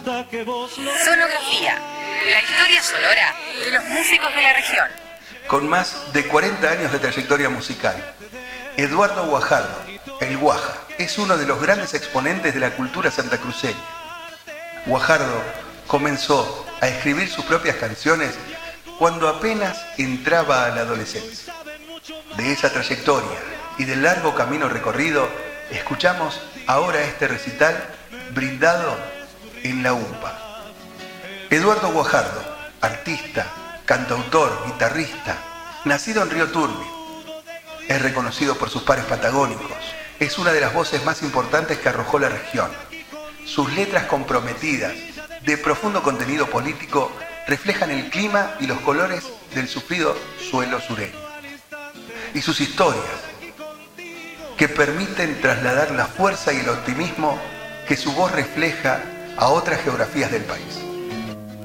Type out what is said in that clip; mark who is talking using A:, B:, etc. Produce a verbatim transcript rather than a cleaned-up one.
A: Sonografía, la historia sonora de los músicos de la región.
B: Con más de cuarenta años de trayectoria musical, Eduardo Guajardo, el Guaja, es uno de los grandes exponentes de la cultura santacruceña. Guajardo comenzó a escribir sus propias canciones cuando apenas entraba a la adolescencia. De esa trayectoria y del largo camino recorrido, escuchamos ahora este recital brindado en la U M P A. Eduardo Guajardo, artista, cantautor, guitarrista, nacido en Río Turbio, es reconocido por sus pares patagónicos. Es una de las voces más importantes que arrojó la región. Sus letras comprometidas, de profundo contenido político, reflejan el clima y los colores del sufrido suelo sureño. Y sus historias, que permiten trasladar la fuerza y el optimismo que su voz refleja a otras geografías del país.